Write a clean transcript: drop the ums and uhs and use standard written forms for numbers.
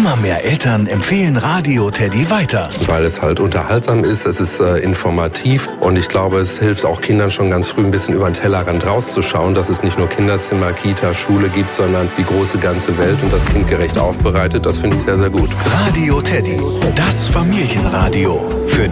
Immer mehr Eltern empfehlen Radio Teddy weiter. Weil es halt unterhaltsam ist, es ist informativ und ich glaube, es hilft auch Kindern schon ganz früh ein bisschen über den Tellerrand rauszuschauen, dass es nicht nur Kinderzimmer, Kita, Schule gibt, sondern die große ganze Welt und das kindgerecht aufbereitet. Das finde ich sehr, sehr gut. Radio Teddy, das Familienradio. Für